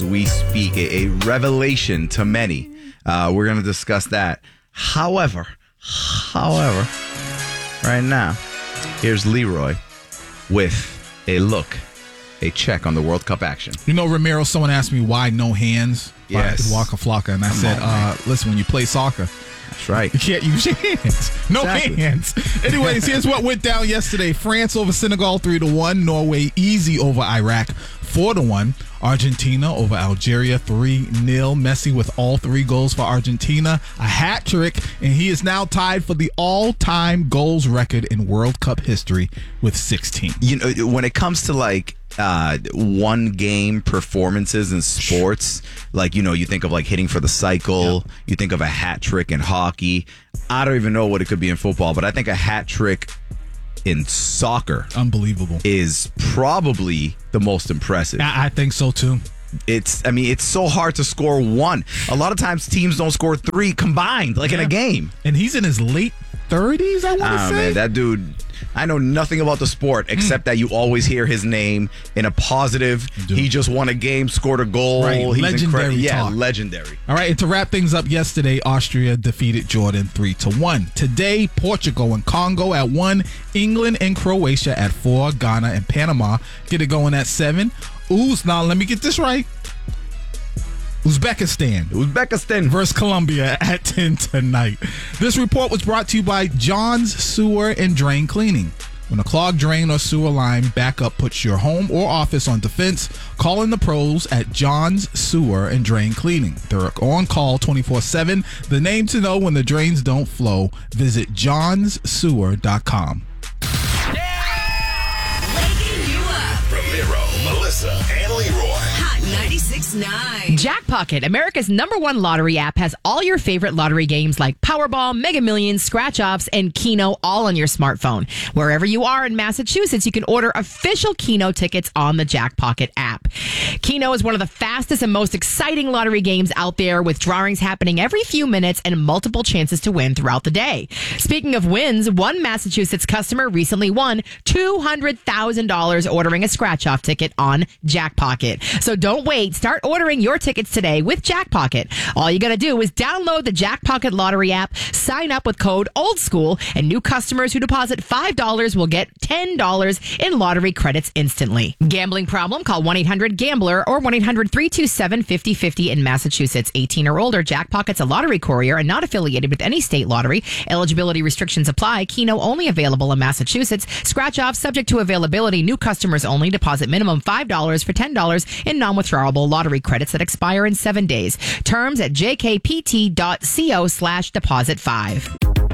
we speak, a revelation to many. We're going to discuss that. However, right now, here's Leroy with a check on the World Cup action. You know, Ramiro, someone asked me why no hands by Yes. Waka Flocka, and I said, listen, when you play soccer, That's right. you can't use your hands. No Exactly. hands. Anyways, here's what went down yesterday. France over Senegal 3-1. Norway easy over Iraq 4-1. Argentina over Algeria 3-0. Messi with all 3 goals for Argentina. A hat trick, and he is now tied for the all-time goals record in World Cup history with 16. You know, when it comes to like one game performances in sports, like, you know, you think of like hitting for the cycle, you think of a hat trick in hockey. I don't even know what it could be in football, but I think a hat trick in soccer Unbelievable. is probably the most impressive. I think so too. It's so hard to score one. A lot of times teams don't score 3 combined, like in a game. And he's in his late 30s, I want to say. Man, that dude, I know nothing about the sport except that you always hear his name in a positive. He just won a game, scored a goal. Right, He's legendary Yeah, talk. legendary. All right, and to wrap things up, yesterday, Austria defeated Jordan 3-1. Today, Portugal and Congo at 1, England and Croatia at 4, Ghana and Panama get it going at 7. Now let me get this right. Uzbekistan versus Colombia at 10 tonight. This report was brought to you by John's Sewer and Drain Cleaning. When a clogged drain or sewer line backup puts your home or office on defense, call in the pros at John's Sewer and Drain Cleaning. They're on call 24/7. The name to know when the drains don't flow. Visit johnssewer.com. Waking you up. Ramiro, Melissa, and Leroy. Hot 96.9. Jackpocket, America's #1 lottery app, has all your favorite lottery games like Powerball, Mega Millions, Scratch-Offs, and Keno all on your smartphone. Wherever you are in Massachusetts, you can order official Keno tickets on the Jackpocket app. Keno is one of the fastest and most exciting lottery games out there, with drawings happening every few minutes and multiple chances to win throughout the day. Speaking of wins, one Massachusetts customer recently won $200,000 ordering a Scratch-Off ticket on Jackpocket. So don't wait. Start ordering your tickets today with Jackpocket. All you got to do is download the Jackpocket Lottery app, sign up with code OLDSCHOOL, and new customers who deposit $5 will get $10 in lottery credits instantly. Gambling problem? Call 1-800-GAMBLER or 1-800-327-5050 in Massachusetts. 18 or older. Jackpocket's a lottery courier and not affiliated with any state lottery. Eligibility restrictions apply. Keno only available in Massachusetts. Scratch-off subject to availability. New customers only. Deposit minimum $5 for $10 in non-withdrawable lottery credits that expire in 7 days. Terms at jkpt.co/deposit5.